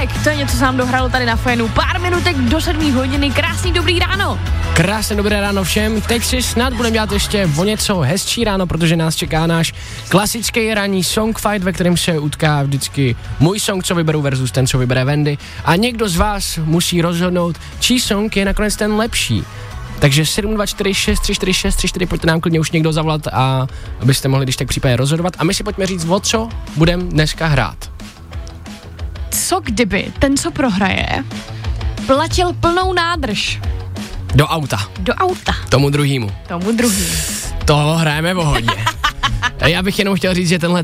Tomek, to je něco, co nám dohralo tady na Fénu. Pár minutek do 7 hodiny, krásný dobrý ráno. Krásné dobré ráno všem, teď si snad budeme dělat ještě o něco hezčí ráno, protože nás čeká náš klasický ranní song fight, ve kterém se utká vždycky můj song, co vyberu versus ten, co vybere Wendy. A někdo z vás musí rozhodnout, čí song je nakonec ten lepší. Takže 724634634, pojďte nám klidně už někdo zavolat, a abyste mohli když tak případně rozhodovat. A my si pojďme říct, o co budeme dneska hrát. Co kdyby ten, co prohraje, platil plnou nádrž? Do auta. Do auta. Tomu druhýmu. Tomu druhý. Toho hrajeme o hodně. Já bych jenom chtěl říct, že tenhle